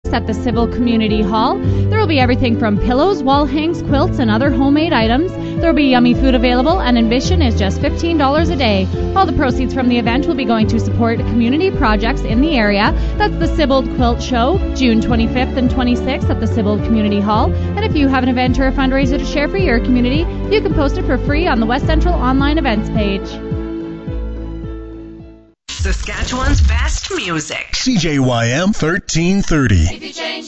26th at the Civil Community Hall. There will be everything from pillows, wall hangs, quilts, and other homemade items. There will be yummy food available, and admission is just $15 a day. All the proceeds from the event will be going to support community projects in the area. That's the Sibbald Quilt Show, June 25th and 26th at the Sibbald Community Hall. And if you have an event or a fundraiser to share for your community, you can post it for free on the West Central online events page. Saskatchewan's best music. CJYM 1330. If you change